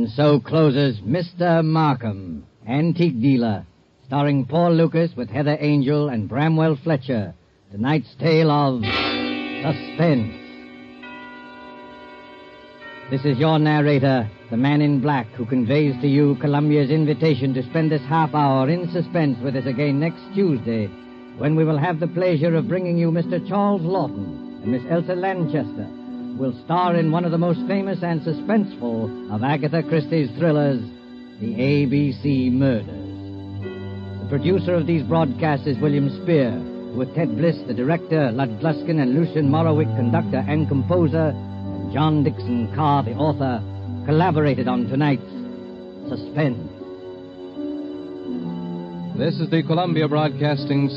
And so closes Mr. Markham, Antique Dealer, starring Paul Lucas with Heather Angel and Bramwell Fletcher. Tonight's tale of suspense. This is your narrator, the man in black, who conveys to you Columbia's invitation to spend this half hour in suspense with us again next Tuesday, when we will have the pleasure of bringing you Mr. Charles Lawton and Miss Elsa Lanchester, who will star in one of the most famous and suspenseful of Agatha Christie's thrillers, The ABC Murders. The producer of these broadcasts is William Spear, with Ted Bliss, the director, Lud Gluskin and Lucian Morowick, conductor and composer, and John Dixon Carr, the author, collaborated on tonight's Suspense. This is the Columbia Broadcasting